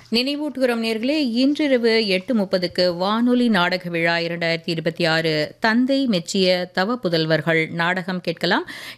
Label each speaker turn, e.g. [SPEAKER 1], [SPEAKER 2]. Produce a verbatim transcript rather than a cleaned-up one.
[SPEAKER 1] நினைவூட்டுகிறோம் நேர்களே, இன்றிரவு எட்டு முப்பதுக்கு வானொலி நாடக விழா இரண்டாயிரத்தி இருபத்தி ஆறு தந்தை மெச்சிய தவ புதல்வர்கள் நாடகம் கேட்கலாம்.